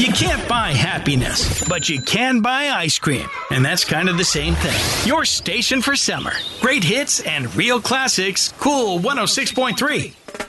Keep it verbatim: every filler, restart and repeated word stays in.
You can't buy happiness, but you can buy ice cream. And that's kind of the same thing. Your station for summer. Great hits and real classics. Cool one oh six point three.